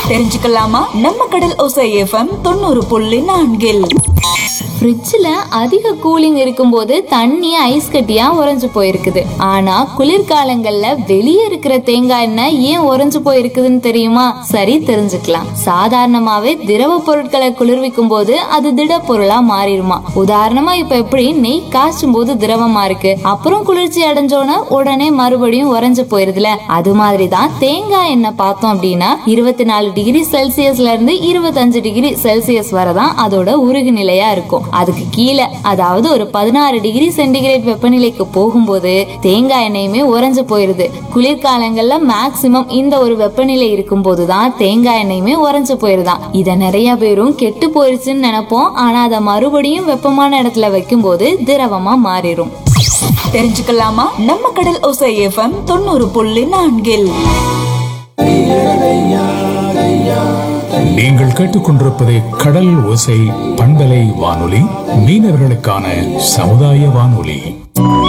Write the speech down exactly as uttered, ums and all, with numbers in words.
தெரிஞ்சுக்கலாமா? நம்ம கடல் ஓசை எஃப்எம் தொண்ணூறு புள்ளி நான்கில் ஃப்ரிட்ஜ்ல அதிக கூலிங் இருக்கும்போது தண்ணி ஐஸ் கட்டியா உறைஞ்சு போயிருக்குது. ஆனா குளிர்காலங்கள்ல வெளியே இருக்கிற தேங்காய் எண்ணெய் ஏன் உறைஞ்சு போயிருக்குதுன்னு தெரியுமா? சரி, தெரிஞ்சுக்கலாம். சாதாரணமாவே திரவ பொருட்களை குளிர்விக்கும் போது அது திட பொருளா மாறிடுமா. உதாரணமா இப்ப எப்படி நெய் காய்ச்சும் போது திரவமா இருக்கு, அப்புறம் குளிர்ச்சி அடைஞ்சோன்னா உடனே மறுபடியும் உறைஞ்சு போயிருதுல. அது மாதிரிதான் தேங்காய் எண்ணெய் பார்த்தோம் அப்படின்னா இருபத்தி நாலு டிகிரி செல்சியஸ்ல இருந்து இருபத்தஞ்சு டிகிரி செல்சியஸ் வரதான் அதோட உருகு நிலையா இருக்கும். அதுக்கு கீழே, அதாவது ஒரு பதினாறு டிகிரி சென்டிகிரேட் வெப்பநிலைக்கு போகும்போது தேங்காய் எண்ணெயுமே உறைஞ்சு போயிருது. குளிர்காலங்கள்ல மேக்சிமம் இந்த ஒரு வெப்பநிலை இருக்கும் போதுதான் தேங்காய் எண்ணெயுமே உறைஞ்சு போயிருதான். இத நிறைய பேரும் கெட்டு போயிருச்சுன்னு நினைப்போம். ஆனா அதை மறுபடியும் வெப்பமான இடத்துல வைக்கும் போது திரவமா மாறிடும். தெரிஞ்சுக்கலாமா? நம்ம கடல் ஓசை எஃப்எம் தொண்ணூறு புள்ளி நான்கில் நீங்கள் கேட்டுக்கொண்டிருப்பது கடல் ஓசை பண்பலை வானொலி, மீனவர்களுக்கான சமுதாய வானொலி.